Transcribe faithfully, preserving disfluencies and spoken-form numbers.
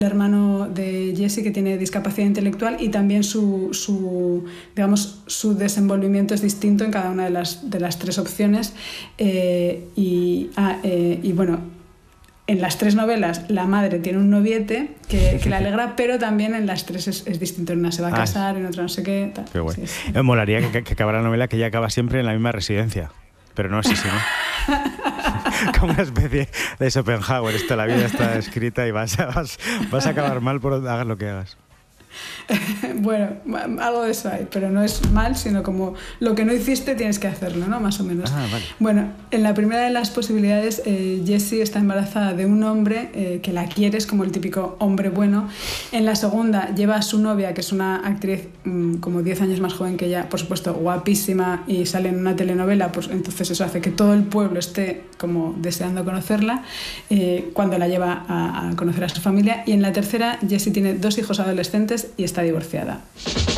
el hermano de Jesse, que tiene discapacidad intelectual, y también su, su, digamos, su desenvolvimiento es distinto en cada una de las, de las tres opciones. Eh, y, ah, eh, y bueno, en las tres novelas la madre tiene un noviete que, que le alegra, pero también en las tres es, es distinto. En una se va a casar, ah, en otra no sé qué. Tal. Qué bueno. Sí, sí. Eh, molaría que, que acabara la novela que ella acaba siempre en la misma residencia, pero no es así, ¿no? Como una especie de Schopenhauer. Esto, la vida está escrita y vas a, vas, vas a acabar mal por hagas lo que hagas. Bueno, algo de eso hay, pero no es mal, sino como lo que no hiciste tienes que hacerlo, ¿no? Más o menos. Ah, vale. Bueno, en la primera de las posibilidades, eh, Jessie está embarazada de un hombre eh, que la quiere, es como el típico hombre bueno. En la segunda lleva a su novia, que es una actriz mmm, como diez años más joven que ella, por supuesto, guapísima, y sale en una telenovela, pues entonces eso hace que todo el pueblo esté como deseando conocerla, eh, cuando la lleva a, a conocer a su familia. Y en la tercera, Jessie tiene dos hijos adolescentes y está divorciada.